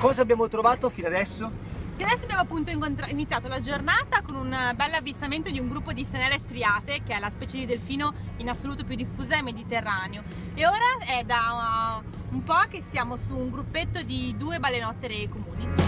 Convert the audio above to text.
Cosa abbiamo trovato fino adesso? E adesso abbiamo appunto iniziato la giornata con un bel avvistamento di un gruppo di stenelle striate, che è la specie di delfino in assoluto più diffusa nel Mediterraneo. E ora è da un po' che siamo su un gruppetto di 2 balenottere comuni.